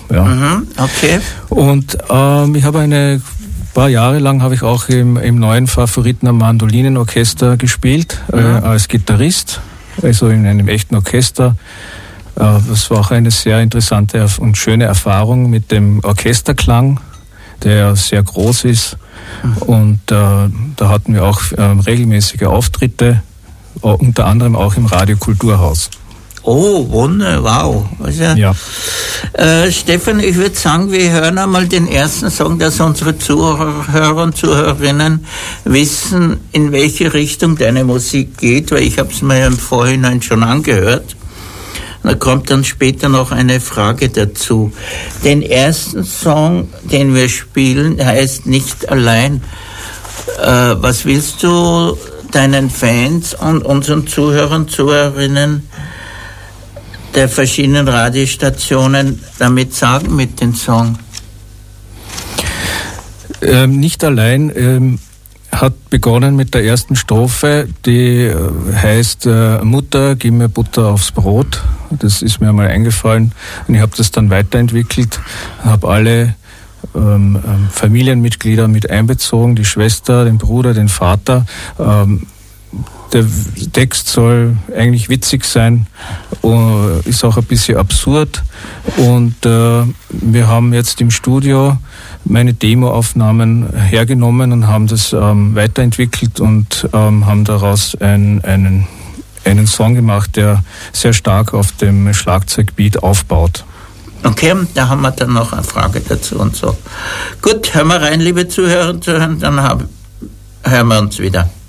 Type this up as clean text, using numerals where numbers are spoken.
Ja. Mhm, okay. Und ich habe ein paar Jahre lang habe ich auch im neuen Favoriten am Mandolinenorchester gespielt, als Gitarrist, also in einem echten Orchester. Das war auch eine sehr interessante und schöne Erfahrung mit dem Orchesterklang, der sehr groß ist. Und da hatten wir auch regelmäßige Auftritte, unter anderem auch im Radio Kulturhaus. Oh, wow. Also, ja. Stefan, ich würde sagen, wir hören einmal den ersten Song, dass unsere Zuhörer und Zuhörerinnen wissen, in welche Richtung deine Musik geht, weil ich habe es mir ja im Vorhinein schon angehört. Da kommt dann später noch eine Frage dazu. Den ersten Song, den wir spielen, heißt Nicht allein. Was willst du deinen Fans und unseren Zuhörern, Zuhörerinnen der verschiedenen Radiostationen damit sagen mit dem Song? Nicht allein hat begonnen mit der ersten Strophe, die heißt Mutter, gib mir Butter aufs Brot. Das ist mir mal eingefallen und ich habe das dann weiterentwickelt, habe alle Familienmitglieder mit einbezogen, die Schwester, den Bruder, den Vater. Der Text soll eigentlich witzig sein, ist auch ein bisschen absurd und wir haben jetzt im Studio meine Demoaufnahmen hergenommen und haben das weiterentwickelt und haben daraus einen Song gemacht, der sehr stark auf dem Schlagzeugbeat aufbaut. Okay, da haben wir dann noch eine Frage dazu und so. Gut, hören wir rein, liebe Zuhörer und Zuhörer, dann hören wir uns wieder.